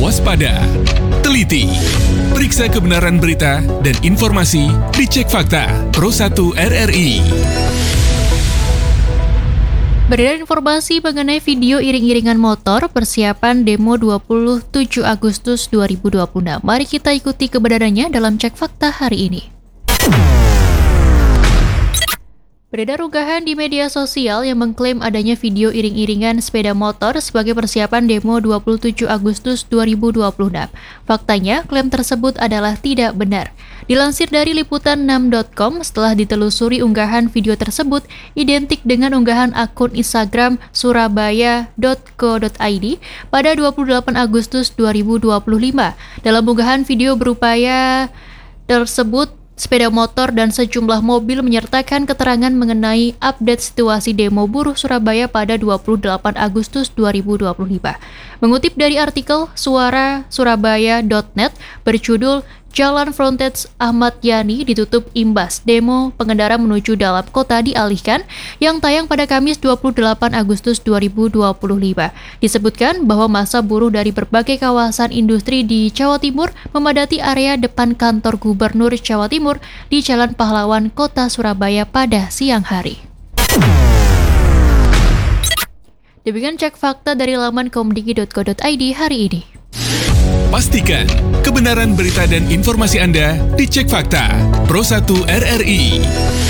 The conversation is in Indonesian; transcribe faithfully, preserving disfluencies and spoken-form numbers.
waspada, teliti, periksa kebenaran berita dan informasi di Cek Fakta Pro satu R R I. Beredar informasi mengenai video iring-iringan motor persiapan demo dua puluh tujuh Agustus dua ribu dua puluh enam. Mari kita ikuti kebenarannya dalam Cek Fakta hari ini. Beredar unggahan di media sosial yang mengklaim adanya video iring-iringan sepeda motor sebagai persiapan demo dua puluh tujuh Agustus dua ribu dua puluh enam. Faktanya, klaim tersebut adalah tidak benar. Dilansir dari liputan enam titik com, setelah ditelusuri unggahan video tersebut identik dengan unggahan akun Instagram surabaya titik co titik i d pada dua puluh delapan Agustus dua ribu dua puluh lima. Dalam unggahan video berupaya tersebut, sepeda motor dan sejumlah mobil menyertakan keterangan mengenai update situasi demo buruh Surabaya pada dua puluh delapan Agustus dua ribu dua puluh lima. Mengutip dari artikel suara surabaya titik net berjudul Jalan Frontage Ahmad Yani ditutup imbas demo pengendara menuju dalam kota dialihkan yang tayang pada Kamis dua puluh delapan Agustus dua ribu dua puluh lima. Disebutkan bahwa massa buruh dari berbagai kawasan industri di Jawa Timur memadati area depan kantor Gubernur Jawa Timur di Jalan Pahlawan, Kota Surabaya pada siang hari. Demikian Cek Fakta dari laman komdigi titik co titik i d hari ini. Pastikan kebenaran berita dan informasi Anda di Cek Fakta Pro satu R R I.